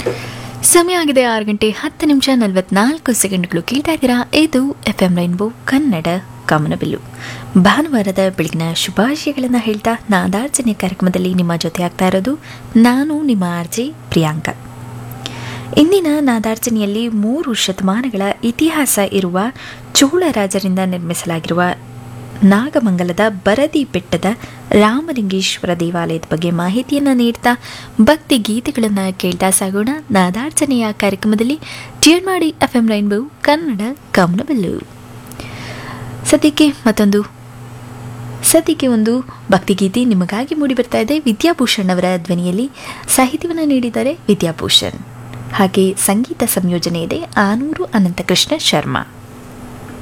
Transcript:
ಸಮಯ ಆಗಿದೆ 6:10:44 ಕೇಳ್ತಾ ಇದ್ದೀರಾ. ಇದು FM ರೈನ್ಬೋ ಕನ್ನಡ ಕಾಮನಬಿಲ್ಲು. ಭಾನುವಾರದ ಬೆಳಗಿನ ಶುಭಾಶಯಗಳನ್ನು ಹೇಳ್ತಾ ನಾದಾರ್ಚನೆ ಕಾರ್ಯಕ್ರಮದಲ್ಲಿ ನಿಮ್ಮ ಜೊತೆ ಆಗ್ತಾ ಇರೋದು ನಾನು ನಿಮ್ಮ ಆರ್ಜೆ ಪ್ರಿಯಾಂಕಾ. ಇಂದಿನ ನಾದಾರ್ಚನೆಯಲ್ಲಿ 3 ಶತಮಾನಗಳ ಇತಿಹಾಸ ಇರುವ ಚೋಳ ರಾಜರಿಂದ ನಿರ್ಮಿಸಲಾಗಿರುವ ನಾಗಮಂಗಲದ ಬರದಿ ಬೆಟ್ಟದ ರಾಮಲಿಂಗೇಶ್ವರ ದೇವಾಲಯದ ಬಗ್ಗೆ ಮಾಹಿತಿಯನ್ನು ನೀಡ್ತಾ ಭಕ್ತಿ ಗೀತೆಗಳನ್ನು ಕೇಳ್ತಾ ಸಾಗೋಣ. ನಾದಾರ್ಚನೆಯ ಕಾರ್ಯಕ್ರಮದಲ್ಲಿ ಟ್ಯೂನ್ ಮಾಡಿ FM ರೈನ್ಬೋ ಕನ್ನಡ ಕಾಮನಬಿಲ್ಲು. ಸದ್ಯಕ್ಕೆ ಒಂದು ಭಕ್ತಿಗೀತೆ ನಿಮಗಾಗಿ ಮೂಡಿ ಬರ್ತಾ ಇದೆ. ವಿದ್ಯಾಭೂಷಣ್ ಅವರ ಧ್ವನಿಯಲ್ಲಿ ಸಾಹಿತ್ಯವನ್ನು ನೀಡಿದ್ದಾರೆ ವಿದ್ಯಾಭೂಷಣ್. ಹಾಗೆ ಸಂಗೀತ ಸಂಯೋಜನೆ ಇದೆ ಆನೂರು ಅನಂತಕೃಷ್ಣ ಶರ್ಮಾ.